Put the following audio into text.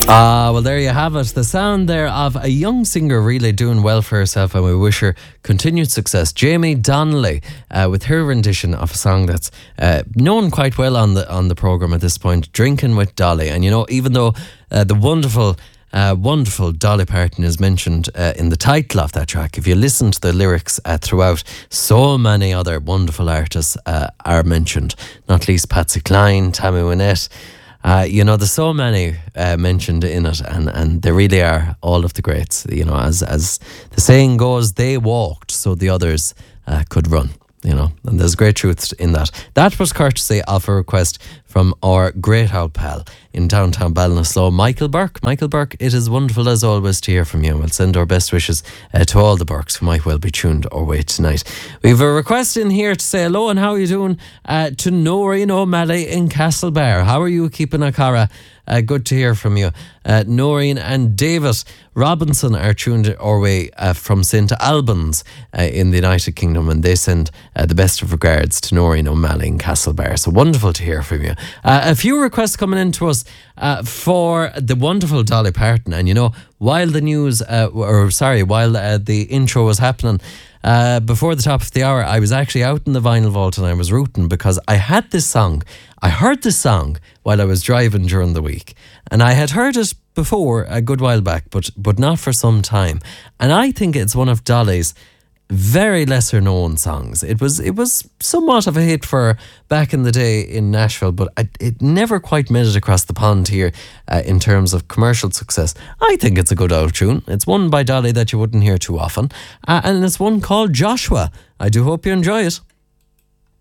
Well, there you have it. The sound there of a young singer really doing well for herself, and we wish her continued success. Jamie Donnelly, with her rendition of a song that's known quite well on the programme at this point, Drinking with Dolly. And you know, even though the wonderful Dolly Parton is mentioned in the title of that track, if you listen to the lyrics throughout, so many other wonderful artists are mentioned, not least Patsy Cline, Tammy Wynette. You know, there's so many mentioned in it, and they really are all of the greats. You know, as the saying goes, they walked so the others could run. You know, and there's great truth in that. That was courtesy of a request from our great old pal in downtown Ballinasloe, Michael Burke. Michael Burke, it is wonderful as always to hear from you. We'll send our best wishes to all the Burkes who might well be tuned our way tonight. We have a request in here to say hello and how are you doing to Noreen O'Malley in Castlebar. How are you keeping a cara? Good to hear from you. Noreen and David Robinson are tuned our way from St Albans in the United Kingdom, and they send the best of regards to Noreen O'Malley in Castlebar. So wonderful to hear from you. A few requests coming in to us for the wonderful Dolly Parton. And you know, while the intro was happening, before the top of the hour, I was actually out in the vinyl vault and I was rooting because I heard this song while I was driving during the week, and I had heard it before a good while back, but not for some time. And I think it's one of Dolly's very lesser known songs. It was somewhat of a hit for back in the day in Nashville, but it never quite made it across the pond here in terms of commercial success. I think it's a good old tune. It's one by Dolly that you wouldn't hear too often, and it's one called Joshua. I do hope you enjoy it.